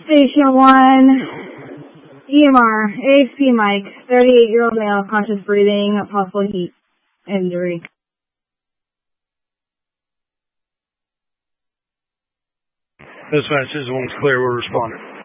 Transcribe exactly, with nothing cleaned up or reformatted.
Station one, E M R, A H P Mike, thirty-eight-year-old male, conscious breathing, possible heat injury. Dispatch is one's clear, we're responding.